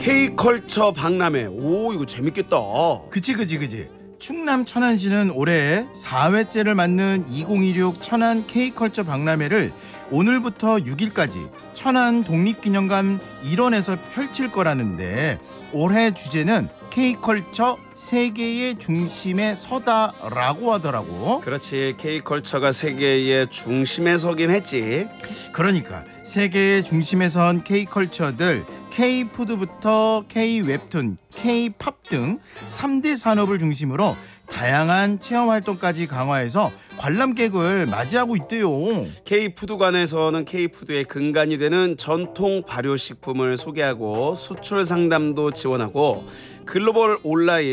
K컬처 박람회. 오, 이거 재밌겠다. 그치. 충남 천안시는 올해 4회째를 맞는 2026 천안 K컬처 박람회를 오늘부터 6일까지 천안 독립기념관 일원에서 펼칠 거라는데, 올해 주제는 K컬처 세계의 중심에 서다라고 하더라고. 그렇지, K컬처가 세계의 중심에 서긴 했지. 그러니까 세계의 중심에 선 K컬처들, K푸드부터 K웹툰, K팝 등 3대 산업을 중심으로 다양한 체험활동까지 강화해서 관람객을 맞이하고 있대요. K푸드관에서는 K푸드의 근간이 되는 전통 발효식품을 소개하고 수출 상담도 지원하고 글로벌 온라인